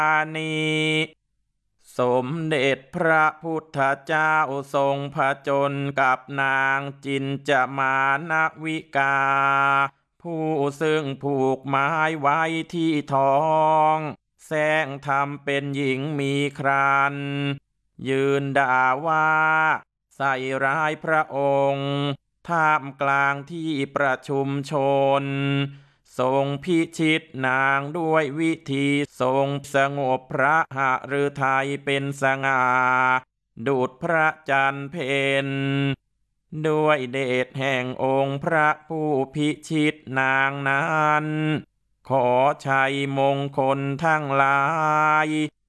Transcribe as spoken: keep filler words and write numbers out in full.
นีสมเด็จพระพุทธเจ้าทรงผจญกับนางจินจามานวิกาผู้ซึ่งผูกไม้ไว้ที่ท้องแสงทำเป็นหญิงมีครันยืนด่าว่าใส่ร้ายพระองค์ท่ามกลางที่ประชุมชนทรงพิชิตนางด้วยวิธีทรงสงบพระหฤทัยเป็นสง่าดุจพระจันทร์เพ็ญด้วยเดชแห่งองค์พระผู้พิชิตนางนั้นขอชัยมงคลทั้งหลาย